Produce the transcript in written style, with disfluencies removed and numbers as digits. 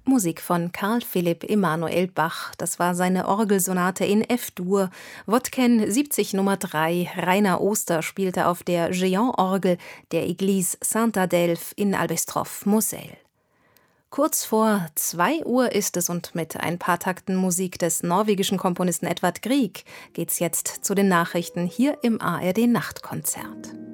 Musik von Carl Philipp Emanuel Bach. Das war seine Orgelsonate in F-Dur. Wodken 70 Nummer 3. Rainer Oster spielte auf der Géant-Orgel der Église Saint-Adelphe in Albestroff-Moselle. Kurz vor 2 Uhr ist es und mit ein paar Takten Musik des norwegischen Komponisten Edvard Grieg geht's jetzt zu den Nachrichten hier im ARD Nachtkonzert.